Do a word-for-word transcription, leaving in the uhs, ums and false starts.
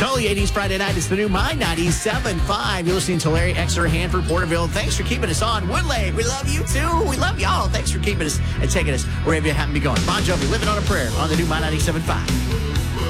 Totally eighties Friday night. It's the new My ninety-seven point five. You're listening to Larry Exeter, Hanford, Porterville. Thanks for keeping us on. Woodlake, we love you too. We love y'all. Thanks for keeping us and taking us wherever you happen to be going. Bon Jovi, living on a prayer on the new My ninety-seven point five.